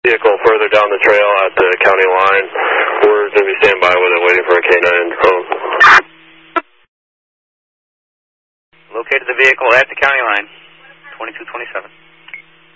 Vehicle further down the trail at the county line. We're going to be standing by with it, waiting for a K9. Located the vehicle at the county line, 2227.